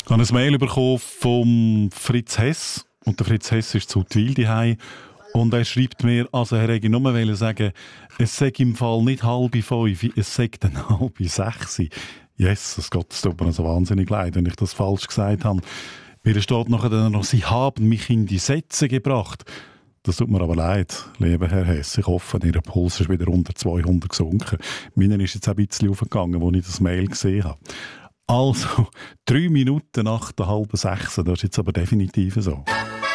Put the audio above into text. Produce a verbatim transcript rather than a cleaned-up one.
Ich habe ein Mail bekommen vom Fritz Hess. Und der Fritz Hess ist zu Huttwil daheim. Und er schreibt mir, also Herr Regi, nur sagen, es sei im Fall nicht halb fünf, es sei dann halb sechs. Jesus Gott, es tut mir so wahnsinnig leid, wenn ich das falsch gesagt habe. Mir steht nachher dann noch, Sie haben mich in die Sätze gebracht. Das tut mir aber leid, lieber Herr Hess. Ich hoffe, Ihr Puls ist wieder unter zweihundert gesunken. Meiner ist jetzt ein bisschen aufgegangen, als ich das Mail gesehen habe. Also, drei Minuten nach der halben sechs, das ist jetzt aber definitiv so.